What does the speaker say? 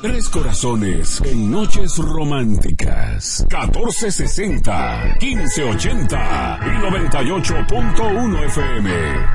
Tres corazones en noches románticas. 1460, 1580 y 98.1 FM.